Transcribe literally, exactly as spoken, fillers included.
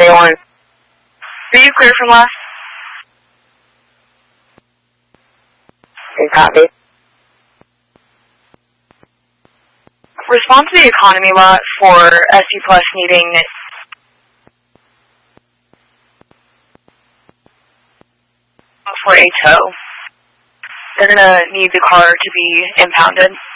A one. Are you clear from left? Good copy. Respond to the economy lot for S C Plus needing for a tow. They're gonna need the car to be impounded.